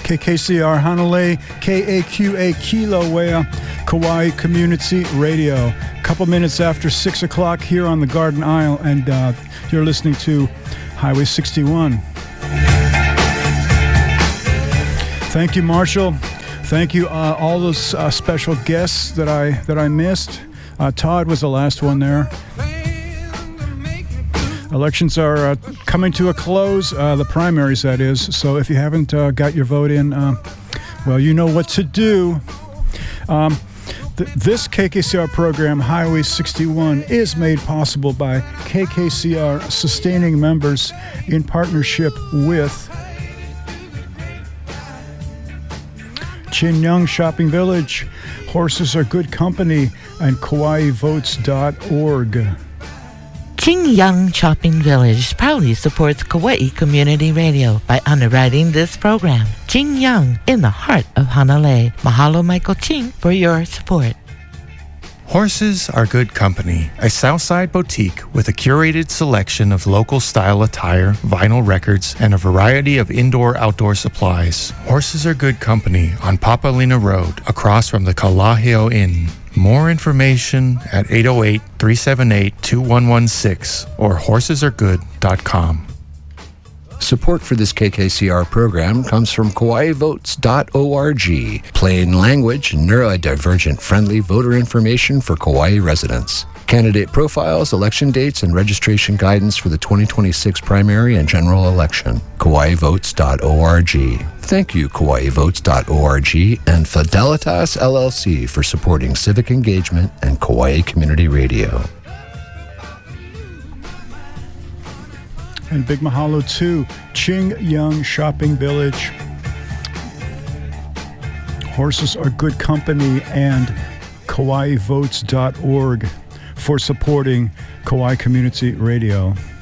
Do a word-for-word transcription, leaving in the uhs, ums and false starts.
K K C R Hanalei, K A Q A Kilauea, Kauai Community Radio. A couple minutes after six o'clock here on the Garden Isle, and uh, you're listening to Highway sixty-one. Thank you, Marshall. Thank you, uh, all those uh, special guests that I that I missed. Uh, Todd was the last one there. Elections are uh, coming to a close, uh, the primaries, that is. So if you haven't uh, got your vote in, uh, well, you know what to do. Um, th- this K K C R program, Highway sixty-one, is made possible by K K C R sustaining members in partnership with Chinyang Shopping Village, Horses Are Good Company, and Kauai Votes dot org. Chinyang Shopping Village proudly supports Kauai Community Radio by underwriting this program. Chinyang, in the heart of Hanalei. Mahalo, Michael Ching, for your support. Horses Are Good Company, a Southside boutique with a curated selection of local style attire, vinyl records, and a variety of indoor-outdoor supplies. Horses Are Good Company on Papalina Road, across from the Kalaheo Inn. More information at eight oh eight, three seven eight, two one one six or horses are good dot com. Support for this K K C R program comes from Kauai Votes dot org, plain language, neurodivergent friendly voter information for Kauai residents. Candidate profiles, election dates, and registration guidance for the twenty twenty-six primary and general election. Kauai Votes dot org. Thank you, Kauai Votes dot org and Fidelitas L L C for supporting civic engagement and Kauai Community Radio. And big mahalo to Chinyang Shopping Village, Horses Are Good Company, and Kauai Votes dot org for supporting Kauai Community Radio.